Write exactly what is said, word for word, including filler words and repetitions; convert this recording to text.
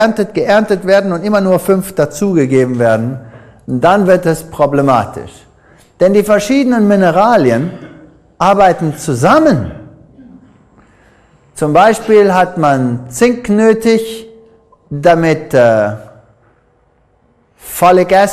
geerntet, geerntet werden und immer nur fünf dazugegeben werden, dann wird es problematisch. Denn die verschiedenen Mineralien arbeiten zusammen. Zum Beispiel hat man Zink nötig, damit äh, Folic Acid